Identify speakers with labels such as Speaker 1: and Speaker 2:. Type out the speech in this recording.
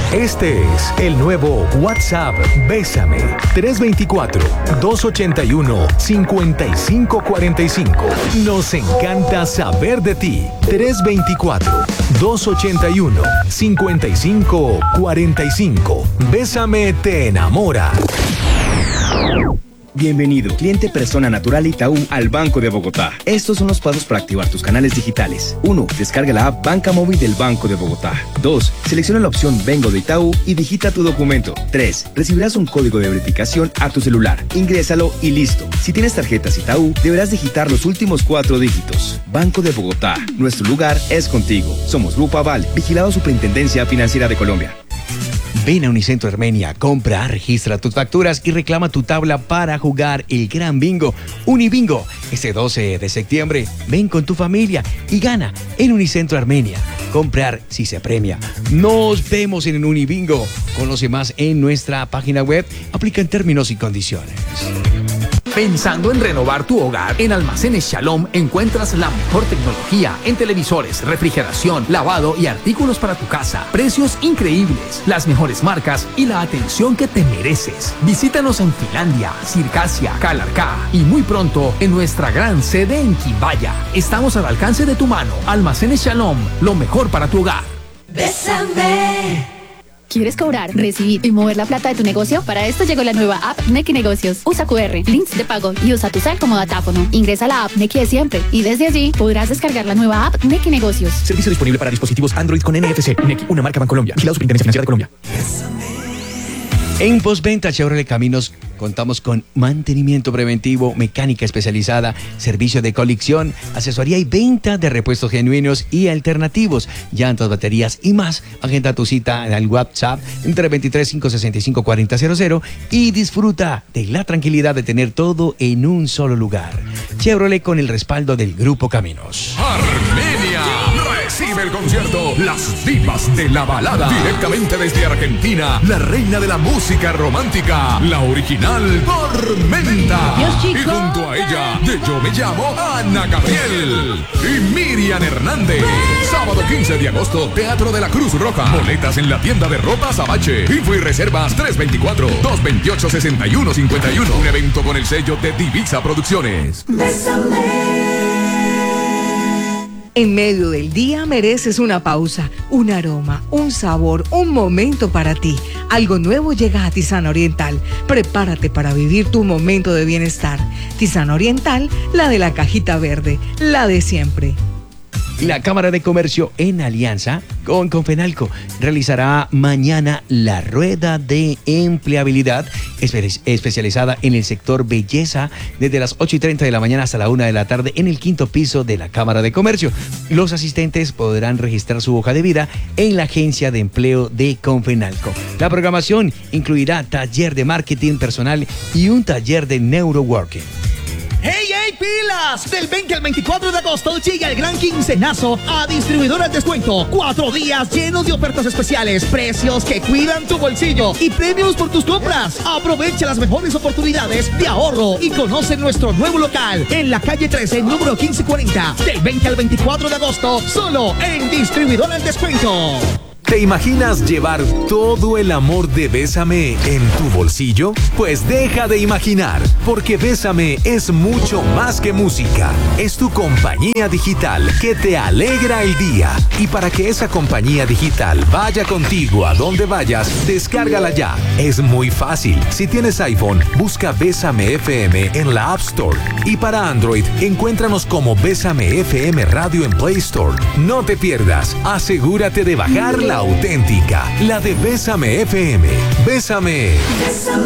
Speaker 1: Este es el nuevo WhatsApp Bésame 324-281-5545. Nos encanta saber de ti. 324-281-5545. Bésame te enamora.
Speaker 2: Bienvenido, cliente persona natural Itaú al Banco de Bogotá. Estos son los pasos para activar tus canales digitales. 1. Descarga la app Banca Móvil del Banco de Bogotá. 2. Selecciona la opción Vengo de Itaú y digita tu documento. 3. Recibirás un código de verificación a tu celular. Ingrésalo y listo. Si tienes tarjetas Itaú, deberás digitar los últimos 4 dígitos. Banco de Bogotá. Nuestro lugar es contigo. Somos Grupo Aval, vigilado Superintendencia Financiera de Colombia.
Speaker 3: Ven a Unicentro Armenia, compra, registra tus facturas y reclama tu tabla para jugar el gran bingo Unibingo. Este 12 de septiembre, ven con tu familia y gana en Unicentro Armenia. Comprar si se premia. Nos vemos en Unibingo. Conoce más en nuestra página web. Aplica en términos y condiciones.
Speaker 4: Pensando en renovar tu hogar, en Almacenes Shalom encuentras la mejor tecnología en televisores, refrigeración, lavado y artículos para tu casa. Precios increíbles, las mejores marcas y la atención que te mereces. Visítanos en Finlandia, Circasia, Calarcá y muy pronto en nuestra gran sede en Quimbaya. Estamos al alcance de tu mano. Almacenes Shalom, lo mejor para tu hogar.
Speaker 5: Bésame. ¿Quieres cobrar, recibir y mover la plata de tu negocio? Para esto llegó la nueva app Nequi Negocios. Usa QR, links de pago y usa tu cel como datáfono. Ingresa a la app Nequi de siempre y desde allí podrás descargar la nueva app Nequi Negocios.
Speaker 6: Servicio disponible para dispositivos Android con NFC. Nequi, una marca Bancolombia. Vigilado Superintendencia Financiera de Colombia.
Speaker 3: En postventa Chevrolet Caminos contamos con mantenimiento preventivo, mecánica especializada, servicio de colección, asesoría y venta de repuestos genuinos y alternativos, llantas, baterías y más. Agenda tu cita al WhatsApp entre 23-565-4000 y disfruta de la tranquilidad de tener todo en un solo lugar. Chevrolet con el respaldo del Grupo Caminos.
Speaker 7: Armenia recibe el concierto Las Divas de la Balada. Directamente desde Argentina, la reina de la música romántica, la original Tormenta. Y junto a ella, de Yo Me Llamo, Ana Gabriel y Miriam Hernández. Sábado 15 de agosto, Teatro de la Cruz Roja. Boletas en la tienda de ropas Abache. Info y reservas 324-228-6151. Un evento con el sello de Divisa Producciones.
Speaker 8: En medio del día mereces una pausa, un aroma, un sabor, un momento para ti. Algo nuevo llega a Tisana Oriental. Prepárate para vivir tu momento de bienestar. Tisana Oriental, la de la cajita verde, la de siempre.
Speaker 3: La Cámara de Comercio, en alianza con Confenalco, realizará mañana la rueda de empleabilidad especializada en el sector belleza desde las 8:30 de la mañana hasta la 1 de la tarde en el 5º piso de la Cámara de Comercio. Los asistentes podrán registrar su hoja de vida en la agencia de empleo de Confenalco. La programación incluirá taller de marketing personal y un taller de neuroworking.
Speaker 9: ¡Hey, hey, pilas! Del 20 al 24 de agosto llega el gran quincenazo a Distribuidora al Descuento. 4 días llenos de ofertas especiales, precios que cuidan tu bolsillo y premios por tus compras. Aprovecha las mejores oportunidades de ahorro y conoce nuestro nuevo local en la calle 13, número 1540. Del 20 al 24 de agosto, solo en Distribuidora al Descuento.
Speaker 1: ¿Te imaginas llevar todo el amor de Bésame en tu bolsillo? Pues deja de imaginar, porque Bésame es mucho más que música. Es tu compañía digital que te alegra el día. Y para que esa compañía digital vaya contigo a donde vayas, descárgala ya. Es muy fácil. Si tienes iPhone, busca Bésame FM en la App Store. Y para Android, encuéntranos como Bésame FM Radio en Play Store. No te pierdas. Asegúrate de bajar la auténtica, la de Bésame FM. Bésame.